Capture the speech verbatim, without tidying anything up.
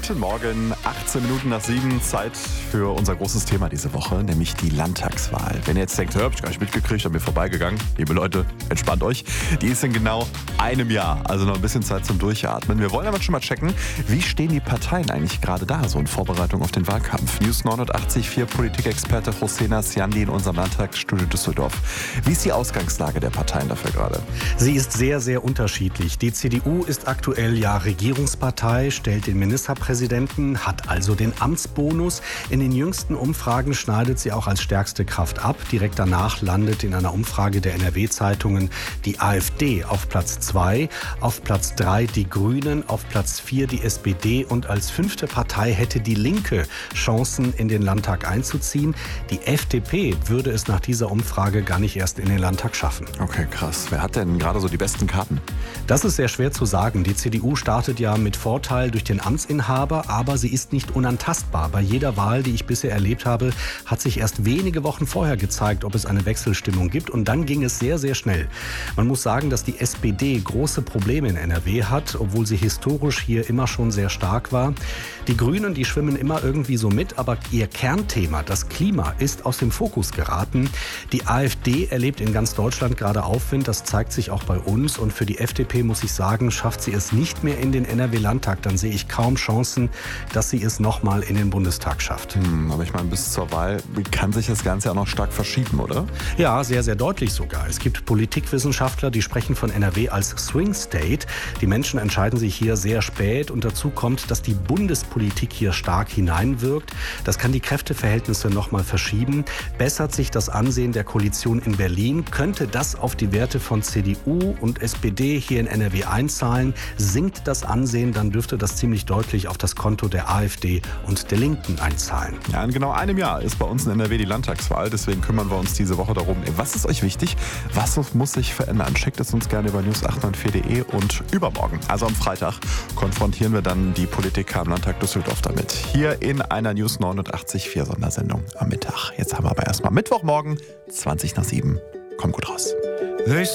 Guten Morgen, achtzehn Minuten nach sieben, Zeit für unser großes Thema diese Woche, nämlich die Landtagswahl. Wenn ihr jetzt denkt, hör, hab ich gar nicht mitgekriegt, an mir vorbeigegangen. Liebe Leute, entspannt euch. Die ist in genau einem Jahr, also noch ein bisschen Zeit zum Durchatmen. Wir wollen aber schon mal checken, wie stehen die Parteien eigentlich gerade da, so in Vorbereitung auf den Wahlkampf. News neunundachtzig Komma vier Politikexperte Hossein Siandi in unserem Landtagsstudio Düsseldorf. Wie ist die Ausgangslage der Parteien dafür gerade? Sie ist sehr, sehr unterschiedlich. Die C D U ist aktuell ja Regierungspartei, stellt den Ministerpräsidenten, hat also den Amtsbonus. In den jüngsten Umfragen schneidet sie auch als stärkste Kraft ab. Direkt danach landet in einer Umfrage der N R W-Zeitungen die AfD auf Platz zwei, auf Platz drei die Grünen, auf Platz vier die S P D und als fünfte Partei hätte die Linke Chancen, in den Landtag einzuziehen. Die F D P würde es nach dieser Umfrage gar nicht erst in den Landtag schaffen. Okay, krass. Wer hat denn gerade so die besten Karten? Das ist sehr schwer zu sagen. Die C D U startet ja mit Vorteil durch den Amtsinhaber, aber sie ist nicht unantastbar. Bei jeder Wahl, die ich bisher erlebt habe, hat sich erst wenige Wochen vorher gezeigt, ob es eine Wechselstimmung gibt. Und dann ging es sehr, sehr schnell. Man muss sagen, dass die S P D große Probleme in N R W hat, obwohl sie historisch hier immer schon sehr stark war. Die Grünen, die schwimmen immer irgendwie so mit, aber ihr Kernthema, das Klima, ist aus dem Fokus geraten. Die AfD erlebt in ganz Deutschland gerade Aufwind. Das zeigt sich auch bei uns. Und für die F D P, muss ich sagen, schafft sie es nicht mehr in den N R W-Landtag. Dann sehe ich kaum Chancen, dass sie es nochmal in den Bundestag schafft. Hm, aber ich meine, bis zur Wahl kann sich das Ganze ja noch stark verschieben, oder? Ja, sehr, sehr deutlich sogar. Es gibt Politikwissenschaftler, die sprechen von N R W als Swing State. Die Menschen entscheiden sich hier sehr spät. Und dazu kommt, dass die Bundespolitik hier stark hineinwirkt. Das kann die Kräfteverhältnisse nochmal verschieben. Bessert sich das Ansehen der Koalition in Berlin, könnte das auf die Werte von C D U und S P D hier in N R W einzahlen. Sinkt das Ansehen, dann dürfte das ziemlich deutlich auf das Konto der AfD und der Linken einzahlen. Ja, in genau einem Jahr ist bei uns in N R W die Landtagswahl. Deswegen kümmern wir uns diese Woche darum, was ist euch wichtig, was muss sich verändern. Schickt es uns gerne über news acht neun vier punkt de und übermorgen, also am Freitag, konfrontieren wir dann die Politiker im Landtag Düsseldorf damit. Hier in einer News neunundachtzig Komma vier Sondersendung am Mittag. Jetzt haben wir aber erstmal Mittwochmorgen, zwanzig nach sieben. Kommt gut raus.